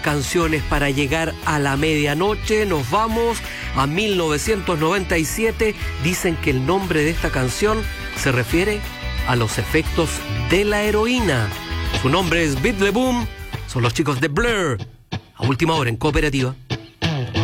canciones para llegar a la medianoche. Nos vamos a 1997. Dicen que el nombre de esta canción se refiere a los efectos de la heroína. Su nombre es Beat the Boom. Son los chicos de Blur. A última hora en Cooperativa.